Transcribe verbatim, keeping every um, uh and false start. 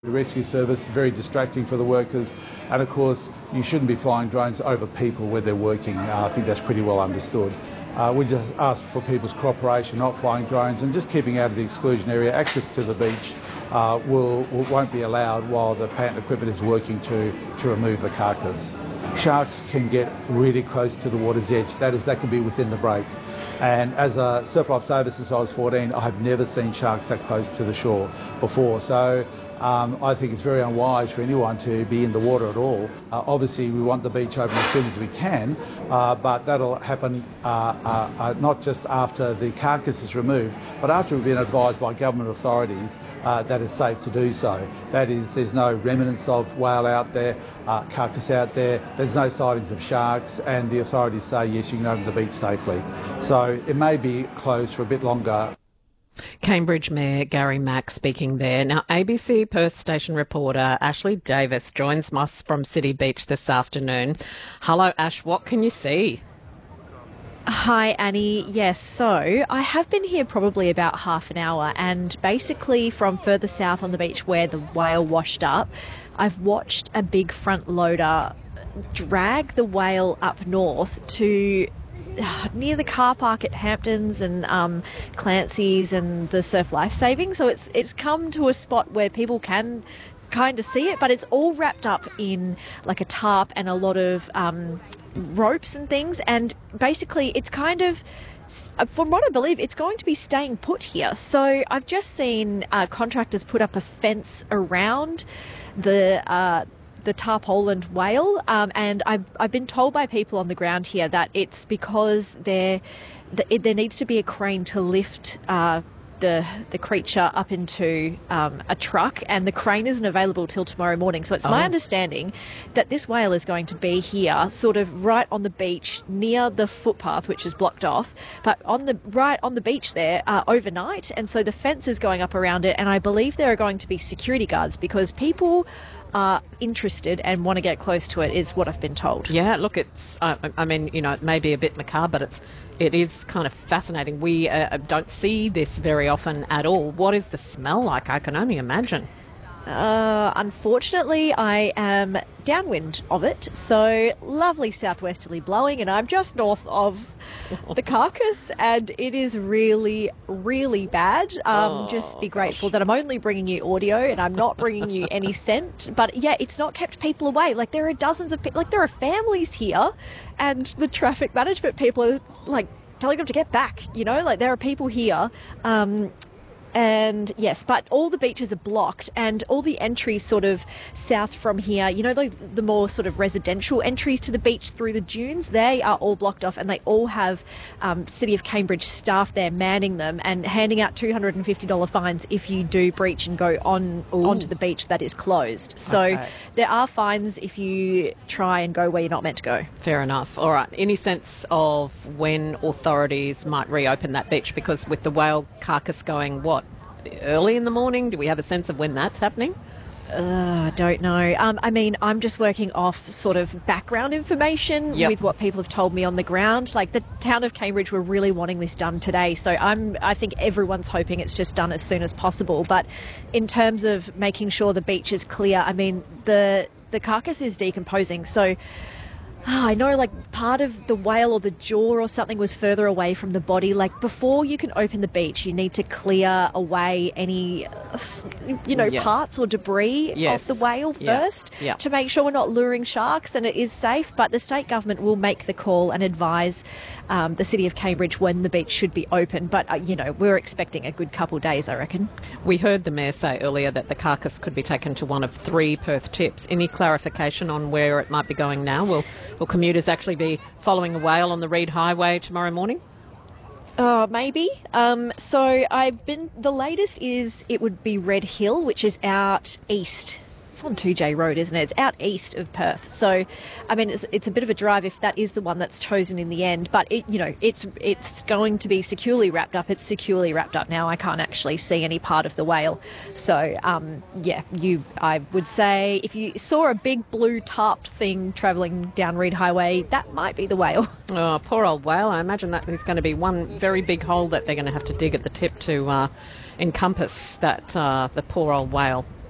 The rescue service is very distracting for the workers, and of course you shouldn't be flying drones over people where they're working. Uh, I think that's pretty well understood. Uh, we just ask for people's cooperation, not flying drones, and just keeping out of the exclusion area. Access to the beach uh, will, will, won't be allowed while the plant equipment is working to, to remove the carcass. Sharks can get really close to the water's edge. That is, that can be within the break. And as a surf life saver since I was fourteen, I have never seen sharks that close to the shore before. So um, I think it's very unwise for anyone to be in the water at all. Uh, obviously, we want the beach open as soon as we can, uh, but that'll happen uh, uh, uh, not just after the carcass is removed, but after we've been advised by government authorities uh, that it's safe to do so. That is, there's no remnants of whale out there, uh, carcass out there, there's no sightings of sharks, and the authorities say, yes, you can open the beach safely. So it may be closed for a bit longer. Cambridge Mayor Gary Mack speaking there. Now, A B C Perth station reporter Ashley Davis joins us from City Beach this afternoon. Hello, Ash. What can you see? Hi, Annie. Yes, so I have been here probably about half an hour, and basically from further south on the beach where the whale washed up, I've watched a big front loader drag the whale up north to near the car park at Hamptons and um, Clancy's and the Surf Life Saving. So it's it's come to a spot where people can kind of see it, but it's all wrapped up in like a tarp and a lot of um, ropes and things. And basically it's kind of, from what I believe, it's going to be staying put here. So I've just seen uh, contractors put up a fence around the uh, the tarpaulin whale, um, and I've, I've been told by people on the ground here that it's because there it, there needs to be a crane to lift uh, the the creature up into um, a truck, and the crane isn't available till tomorrow morning. So it's oh. my understanding that this whale is going to be here, sort of right on the beach near the footpath, which is blocked off, but on the right on the beach there uh, overnight. And so the fence is going up around it, and I believe there are going to be security guards because people are interested and want to get close to it, is what I've been told. Yeah, look, it's, uh, I mean, you know, it may be a bit macabre, but it's, it is kind of fascinating. We uh, don't see this very often at all. What is the smell like? I can only imagine. Uh, unfortunately, I am downwind of it, so lovely southwesterly blowing, and I'm just north of the carcass, and it is really, really bad. Um, oh, just be grateful gosh. that I'm only bringing you audio and I'm not bringing you any scent. But yeah, it's not kept people away. Like, there are dozens of people, like there are families here, and the traffic management people are like telling them to get back. You know, like there are people here. Um, And yes, but all the beaches are blocked, and all the entries sort of south from here, you know, the, the more sort of residential entries to the beach through the dunes, they are all blocked off, and they all have um, City of Cambridge staff there manning them and handing out two hundred fifty dollars fines if you do breach and go on Ooh. onto the beach that is closed. So okay. there are fines if you try and go where you're not meant to go. Fair enough. All right. Any sense of when authorities might reopen that beach? Because with the whale carcass going, what, early in the morning? Do we have a sense of when that's happening? Uh, I don't know. Um, I mean, I'm just working off sort of background information yep. with what people have told me on the ground. Like, the town of Cambridge were really wanting this done today, so I'm. I think everyone's hoping it's just done as soon as possible. But in terms of making sure the beach is clear, I mean, the the carcass is decomposing, so Oh, I know, like, part of the whale or the jaw or something was further away from the body. Like, before you can open the beach, you need to clear away any, you know, yeah. parts or debris yes. of the whale first yeah. Yeah. to make sure we're not luring sharks and it is safe. But the state government will make the call and advise um, the City of Cambridge when the beach should be open. But, uh, you know, we're expecting a good couple of days, I reckon. We heard the Mayor say earlier that the carcass could be taken to one of three Perth tips. Any clarification on where it might be going now? Will Will commuters actually be following a whale on the Reid Highway tomorrow morning? Oh, maybe. Um, so I've been. The latest is it would be Red Hill, which is out east. It's on two J Road, isn't it? It's out east of Perth. So, I mean, it's, it's a bit of a drive if that is the one that's chosen in the end. But it, you know, it's it's going to be securely wrapped up. It's securely wrapped up now. I can't actually see any part of the whale. So, um, yeah, you. I would say if you saw a big blue tarped thing travelling down Reid Highway, that might be the whale. Oh, poor old whale. I imagine that there's going to be one very big hole that they're going to have to dig at the tip to uh, encompass that uh, the poor old whale.